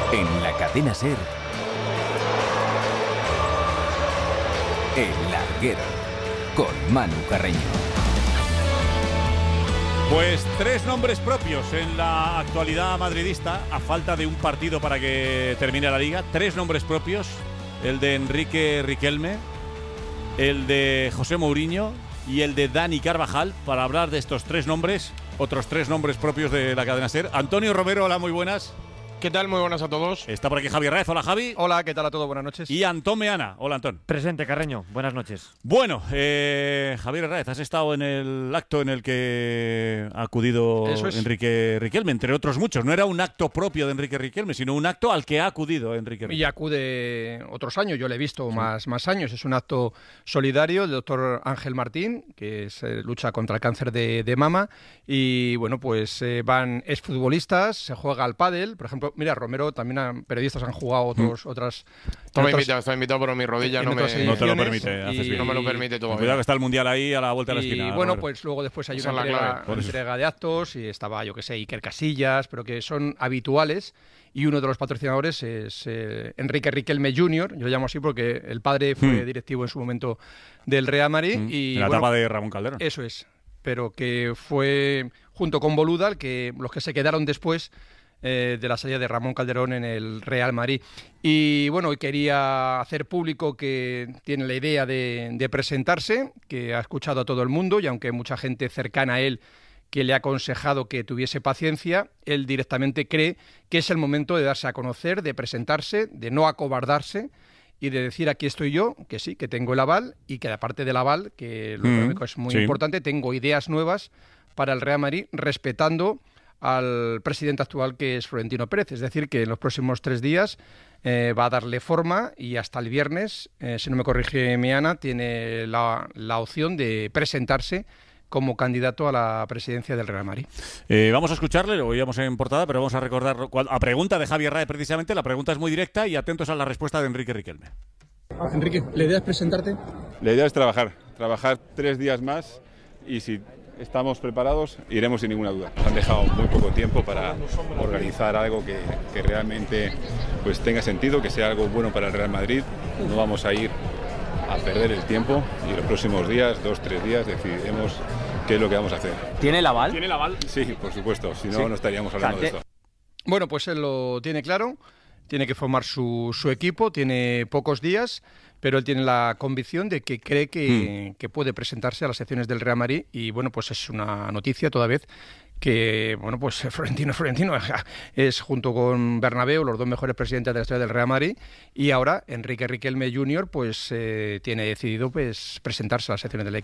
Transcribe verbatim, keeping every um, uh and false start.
En la cadena SER, El Larguero, con Manu Carreño. Pues tres nombres propios en la actualidad madridista, a falta de un partido para que termine la Liga. Tres nombres propios, el de Enrique Riquelme, el de José Mourinho y el de Dani Carvajal. Para hablar de estos tres nombres, otros tres nombres propios de la cadena SER. Antonio Romero, hola, muy buenas. ¿Qué tal? Muy buenas a todos. Está por aquí Javier Raez, hola Javi. Hola, ¿qué tal a todos? Buenas noches. Y Antón Meana, hola Antón. Presente, Carreño, buenas noches. Bueno, eh, Javier Raez, has estado en el acto en el que ha acudido Eso es. Enrique Riquelme, entre otros muchos. No era un acto propio de Enrique Riquelme, sino un acto al que ha acudido Enrique Riquelme. Y acude otros años, yo le he visto sí. más, más años. Es un acto solidario del doctor Ángel Martín, que se lucha contra el cáncer de, de mama. Y bueno, pues eh, van exfutbolistas, se juega al pádel. Por ejemplo, mira, Romero también. Han, periodistas han jugado otros, mm. otras... Estoy invitado, estoy invitado, pero mi rodilla no me, no te lo permite. Y, no me lo permite todavía. Cuidado que está el Mundial ahí a la vuelta de la esquina. Y bueno, pues luego después hay una entrega, entrega de actos y estaba, yo que sé, Iker Casillas, pero que son habituales. Y uno de los patrocinadores es eh, Enrique Riquelme junior, yo lo llamo así porque el padre fue mm. directivo en su momento del Real Madrid. Mm. Y, en la bueno, etapa de Ramón Calderón. Eso es, pero que fue junto con Boluda el que, los que se quedaron después Eh, de la salida de Ramón Calderón en el Real Madrid. Y bueno, quería hacer público que tiene la idea de, de presentarse, que ha escuchado a todo el mundo y aunque mucha gente cercana a él que le ha aconsejado que tuviese paciencia, él directamente cree que es el momento de darse a conocer, de presentarse, de no acobardarse y de decir aquí estoy yo, que sí, que tengo el aval y que aparte del aval, que lo mm, económico es muy sí. importante, tengo ideas nuevas para el Real Madrid respetando al presidente actual, que es Florentino Pérez. Es decir, que en los próximos tres días eh, va a darle forma y hasta el viernes, eh, si no me corrige Meana, tiene la, la opción de presentarse como candidato a la presidencia del Real Madrid. Eh, vamos a escucharle, lo oíamos en portada, pero vamos a recordar, a pregunta de Javier Raez precisamente, la pregunta es muy directa y atentos a la respuesta de Enrique Riquelme. Enrique, ¿la idea es presentarte? La idea es trabajar, trabajar tres días más y si estamos preparados, iremos sin ninguna duda. Nos han dejado muy poco tiempo para organizar algo que, que realmente pues, tenga sentido, que sea algo bueno para el Real Madrid. No vamos a ir a perder el tiempo y los próximos días, dos, tres días, decidiremos qué es lo que vamos a hacer. ¿Tiene el aval? ¿Tiene el aval? Sí, por supuesto, si no, ¿Sí? no estaríamos hablando de esto. Bueno, pues él lo tiene claro, tiene que formar su, su equipo, tiene pocos días, pero él tiene la convicción de que cree que, mm. que puede presentarse a las secciones del Real Madrid y bueno, pues es una noticia toda vez que, bueno, pues Florentino Florentino es junto con Bernabéu los dos mejores presidentes de la historia del Real Madrid y ahora Enrique Riquelme junior pues eh, tiene decidido pues presentarse a las secciones del equipo.